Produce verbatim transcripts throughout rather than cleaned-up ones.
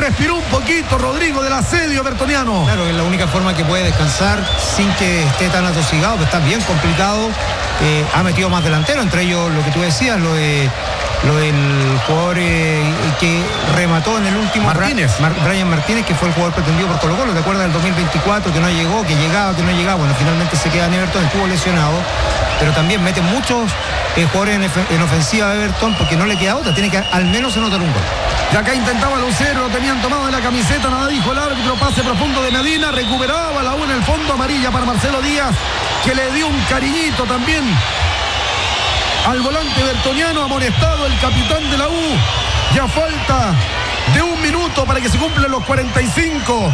respiró un poquito Rodrigo del asedio evertoniano. Claro, es la única forma que puede descansar sin que esté tan atosigado, que está bien complicado. Eh, ha metido más delantero, entre ellos lo que tú decías, lo de lo del jugador eh, que remató en el último, Martínez. Mar, Brian Martínez, que fue el jugador pretendido por Colo Colo. ¿Te acuerdas del dos mil veinticuatro que no llegó, que llegaba, que no llegaba? Bueno, finalmente se queda en Everton, estuvo lesionado, pero también mete muchos eh, jugadores en, en ofensiva a Everton porque no le queda otra, tiene que al menos anotar un gol. Y acá intentaba Lucero, lo tenían tomado de la camiseta, nada dijo el árbitro, pase profundo de Medina, recuperaba la U en el fondo, amarilla para Marcelo Díaz, que le dio un cariñito también al volante evertoniano, amonestado el capitán de la U. Ya falta de un minuto para que se cumplan los cuarenta y cinco.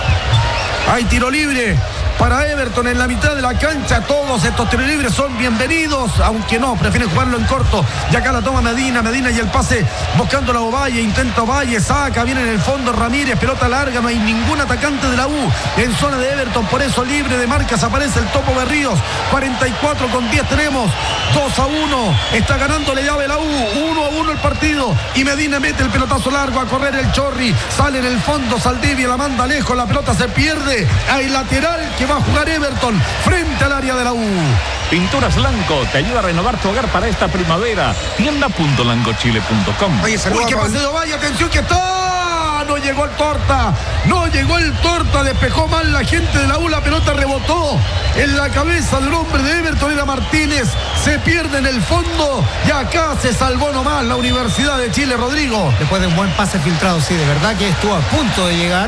Hay tiro libre para Everton en la mitad de la cancha. Todos estos tiros libres son bienvenidos, aunque no, prefieren jugarlo en corto. Y acá la toma Medina, Medina y el pase buscando la Ovalle, intenta Ovalle, saca, viene en el fondo Ramírez, pelota larga, no hay ningún atacante de la U en zona de Everton, por eso libre de marcas aparece el Topo Berríos. Cuarenta y cuatro con diez tenemos, dos a uno, está ganando la llave la U, uno a uno el partido, y Medina mete el pelotazo largo a correr el Chorri, sale en el fondo Saldivia, la manda lejos, la pelota se pierde, hay lateral que va a jugar Everton frente al área de la U. Pinturas Lanco te ayuda a renovar tu hogar para esta primavera. tienda punto lancochile punto com. Oye, Uy, qué paseo, vaya, atención que está. No llegó el Torta. No llegó el Torta. Despejó mal la gente de la U. La pelota rebotó en la cabeza del hombre de Everton, era Martínez. Se pierde en el fondo. Y acá se salvó nomás la Universidad de Chile, Rodrigo. Después de un buen pase filtrado, sí, de verdad que estuvo a punto de llegar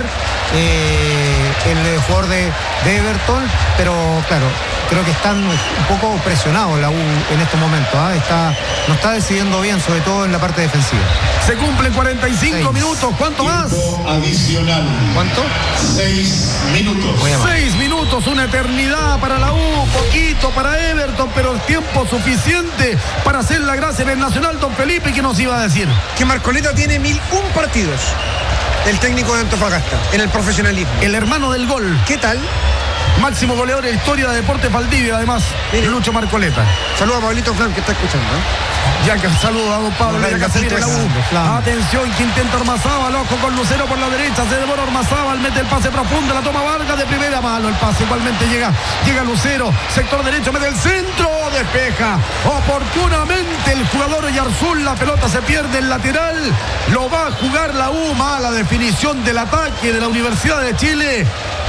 eh, el jugador de, de Everton. Pero claro, creo que están un poco presionados la U en estos momentos, ¿eh? está, no está decidiendo bien, sobre todo en la parte defensiva. Se cumplen cuarenta y cinco Seis. minutos. ¿Cuánto Tiempo más? Adicional. ¿Cuánto? Seis minutos. Seis minutos, una eternidad para la U, poquito para Everton, pero el tiempo suficiente para hacer la gracia en el Nacional. Don Felipe, ¿qué nos iba a decir? Que Marcoleta tiene mil un partidos, el técnico de Antofagasta, en el profesionalismo. El hermano del gol. ¿Qué tal? Máximo goleador de la historia de Deportes Valdivia, además, Mire. Lucho Marcoleta. Saludos a Pablito Flan, que está escuchando, ¿eh? Ya que saludos a don Pablo, no, ya que se viene la U. Atención, que intenta Ormazábal, ojo con Lucero por la derecha, se devora Ormazábal, mete el pase profundo, la toma Vargas de primera, malo el pase, igualmente llega, llega Lucero, sector derecho, mete el centro, despeja oportunamente el jugador Oyarzún, la pelota se pierde en lateral, lo va a jugar la U, mala definición del ataque de la Universidad de Chile.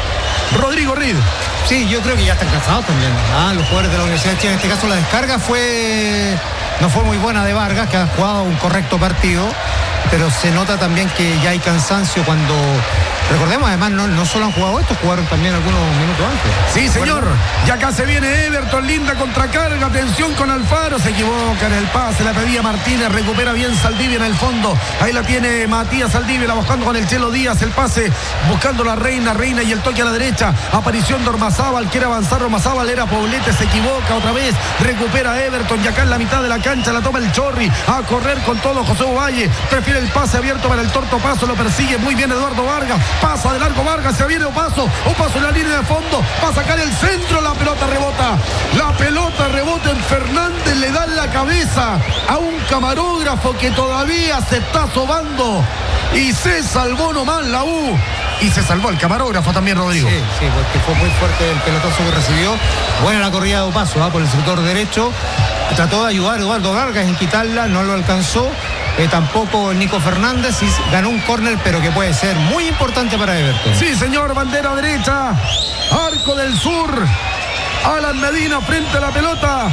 Rodrigo Reed. Sí, yo creo que ya están cansados también. Ah, los jugadores de la Universidad de Chile, en este caso la descarga fue no fue muy buena de Vargas, que ha jugado un correcto partido, pero se nota también que ya hay cansancio cuando... Recordemos, además, no, no solo han jugado estos, jugaron también algunos minutos antes. Sí, señor. Y acá se viene Everton, linda contracarga, atención con Alfaro, se equivoca en el pase, la pedía Martínez, recupera bien Saldivia en el fondo. Ahí la tiene Matías Saldivia, la buscando con el Chelo Díaz, el pase, buscando la Reina, Reina y el toque a la derecha. Aparición de Ormazábal, quiere avanzar Ormazábal, era Poblete, se equivoca otra vez, recupera Everton y acá en la mitad de la cancha la toma el Chorri, a correr con todo José Ovalle, prefiere el pase abierto para el Torto Paso, lo persigue muy bien Eduardo Vargas. Pasa de largo Vargas, se viene Opaso, Opaso en la línea de fondo, va a sacar el centro, la pelota rebota, la pelota rebota en Fernández, le dan la cabeza a un camarógrafo que todavía se está sobando y se salvó nomás la U. Y se salvó el camarógrafo también, Rodrigo. Sí, sí, porque fue muy fuerte el pelotazo que recibió. Buena la corrida de Opaso, ¿eh? Por el sector derecho. Trató de ayudar a Eduardo Vargas en quitarla, no lo alcanzó. Eh, tampoco Nico Fernández, y ganó un córner, pero que puede ser muy importante para Everton. Sí, señor, bandera derecha, Arco del Sur, Alan Medina frente a la pelota.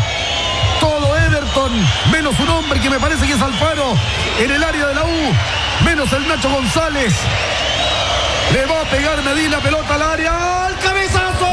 Todo Everton, menos un hombre que me parece que es Alfaro en el área de la U, menos el Nacho González. Le va a pegar Medina, pelota al área, ¡al cabezazo!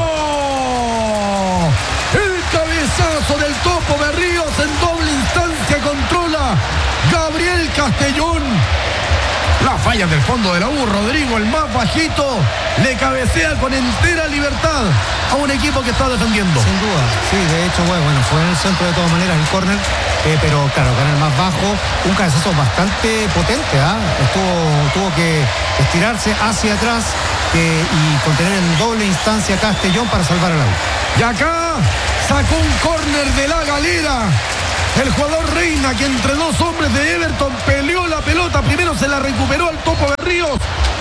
El cabezazo del Topo Berríos en doble instancia, controla Gabriel Castellón. La falla del fondo de la U, Rodrigo, el más bajito, le cabecea con entera libertad a un equipo que está defendiendo. Sin duda, sí, de hecho, bueno, bueno fue en el centro de todas maneras el córner, eh, pero claro, con el más bajo, un cabezazo bastante potente, ¿ah? ¿eh? Estuvo, tuvo que estirarse hacia atrás eh, y contener en doble instancia a Castellón para salvar a la U. Y acá sacó un córner de la galera el jugador Reina, que entre dos hombres de Everton peleó la pelota, primero se la recuperó al Topo Berríos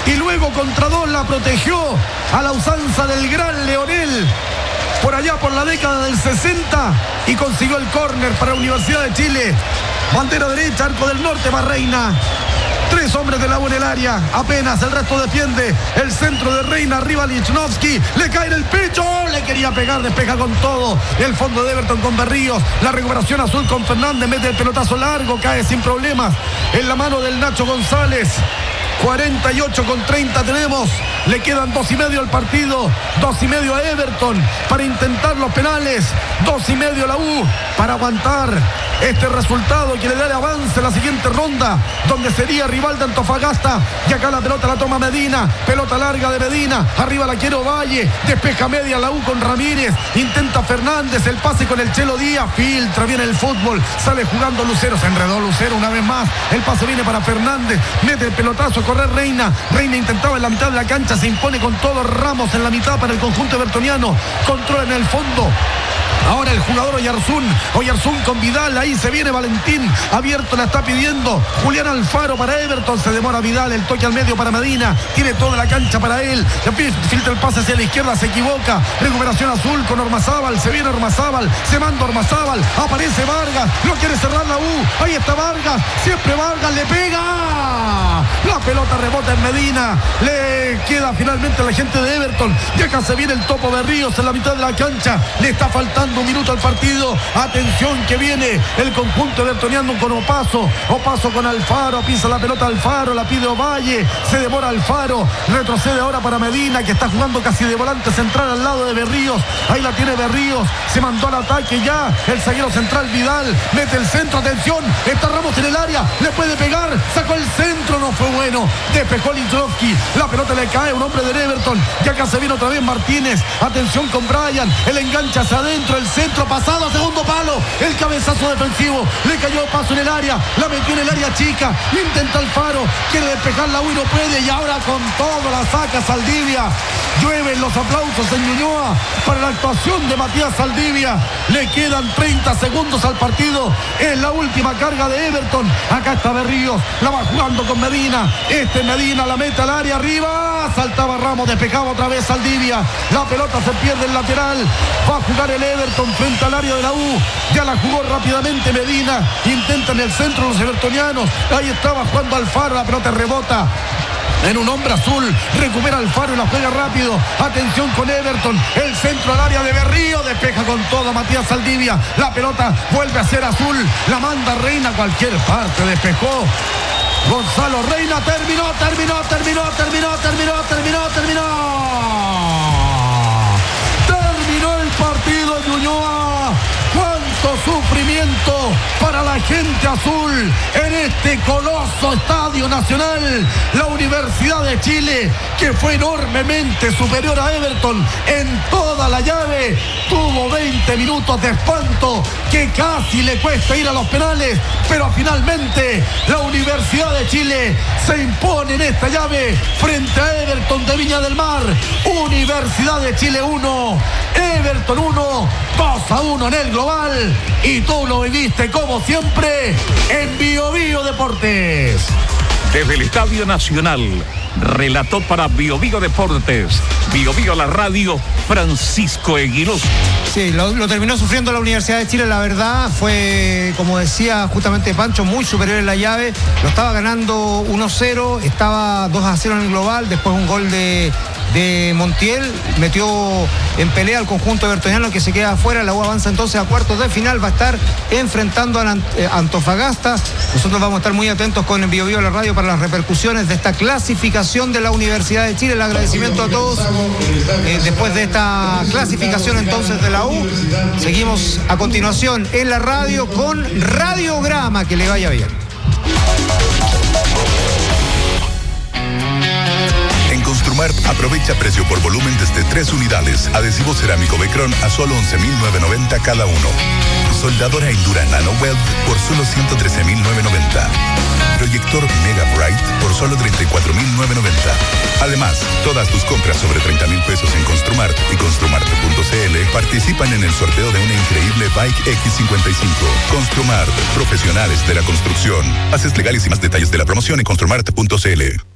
y luego contra dos la protegió a la usanza del gran Leonel por allá por la década del sesenta y consiguió el córner para la Universidad de Chile. Bandera derecha, arco del norte, Barreina. Tres hombres de la U en el área, apenas el resto defiende. El centro de Reina, arriba Lichnowsky, le cae en el pecho, le quería pegar, despeja con todo. El fondo de Everton con Berríos, la recuperación azul con Fernández, mete el pelotazo largo, cae sin problemas en la mano del Nacho González. cuarenta y ocho con treinta tenemos, le quedan dos y medio al partido, dos y medio a Everton para intentar los penales, dos y medio a la U para aguantar este resultado que le da el avance a la siguiente ronda, donde sería rival de Antofagasta. Y acá la pelota la toma Medina, pelota larga de Medina, arriba la quiere Valle, despeja media la U con Ramírez, intenta Fernández, el pase con el Chelo Díaz, filtra bien el fútbol, sale jugando Lucero, se enredó Lucero una vez más, el pase viene para Fernández, mete el pelotazo, correr Reina, Reina intentaba en la mitad de la cancha, se impone con todo Ramos en la mitad para el conjunto evertoniano, control en el fondo. Ahora el jugador Oyarzún, Oyarzún con Vidal, ahí se viene Valentín, abierto la está pidiendo Julián Alfaro para Everton, se demora Vidal, el toque al medio para Medina, tiene toda la cancha para él, filtra el pase hacia la izquierda, se equivoca, recuperación azul con Ormazábal, se viene Ormazábal, se manda Ormazábal, aparece Vargas, lo quiere cerrar la U, ahí está Vargas, siempre Vargas, le pega, la pelota rebota en Medina, le queda finalmente a la gente de Everton, y acá se viene el Topo Berríos en la mitad de la cancha, le está faltando un minuto al partido, atención que viene el conjunto evertoniano con Opaso, Opaso con Alfaro, pisa la pelota Alfaro, la pide Ovalle, se demora Alfaro, retrocede ahora para Medina que está jugando casi de volante central al lado de Berríos, ahí la tiene Berríos, se mandó al ataque ya, el zaguero central Vidal, mete el centro, atención, está Ramos en el área, le puede pegar, sacó el centro, no fue bueno, despejó Lincrovsky, la pelota le cae a un hombre del Everton, y acá se viene otra vez Martínez, atención con Brian, el engancha hacia adentro, el centro pasado a segundo palo, el cabezazo defensivo, le cayó Paso en el área, la metió en el área chica, intenta Alfaro, quiere despejar la U y no puede, y ahora con todo la saca Saldivia, llueven los aplausos en Ñuñoa para la actuación de Matías Saldivia, le quedan treinta segundos al partido, es la última carga de Everton, acá está Berríos, la va jugando con Medina, este Medina la mete al área arriba, saltaba Ramos, despejaba otra vez Saldivia, la pelota se pierde el lateral, va a jugar el Everton frente al área de la U, ya la jugó rápidamente Medina, intenta en el centro los evertonianos, ahí estaba jugando Alfaro, la pelota rebota en un hombre azul, recupera Alfaro y la juega rápido, atención con Everton, el centro al área de Berrío, despeja con todo Matías Saldivia, la pelota vuelve a ser azul, la manda Reina a cualquier parte, despejó Gonzalo Reina, terminó, terminó, terminó, terminó, terminó, terminó, terminó, terminó el partido en Ñuñoa. Cuánto sufrimiento para la gente azul en este coloso estadio nacional. La Universidad de Chile, que fue enormemente superior a Everton en toda la llave, tuvo veinte minutos de espanto que casi le cuesta ir a los penales, pero finalmente la Universidad de Chile se impone en esta llave frente a Everton de Viña del Mar. Universidad de Chile uno, Everton uno, dos a uno en el global, y tú lo viviste como siempre en Bio Bio Deportes. Desde el Estadio Nacional, relató para Bio Bio Deportes, Bio Bio la radio, Francisco Eguiluz. Sí, lo, lo terminó sufriendo la Universidad de Chile, la verdad, fue, como decía justamente Pancho, muy superior en la llave, lo estaba ganando uno cero, estaba dos a cero en el global, después un gol de, de Montiel, metió en pelea al conjunto evertoniano que se queda afuera, la U avanza entonces a cuartos de final, va a estar enfrentando a Antofagasta, nosotros vamos a estar muy atentos con Bio Bio la radio para las repercusiones de esta clasificación de la Universidad de Chile, el agradecimiento a todos, eh, después de esta clasificación entonces de la U, seguimos a continuación en la radio con Radiograma, que le vaya bien. En Construmart aprovecha precio por volumen desde tres unidades, adhesivo cerámico Becron a solo once mil novecientos noventa cada uno, soldadora Endura Nano Weld por solo ciento trece mil novecientos noventa, proyector Mega Bright por solo treinta y cuatro mil novecientos noventa. Además, todas tus compras sobre treinta mil pesos en Construmart y construmart punto c l participan en el sorteo de una increíble Bike X cincuenta y cinco. Construmart, profesionales de la construcción. Bases legales y más detalles de la promoción en construmart punto c l.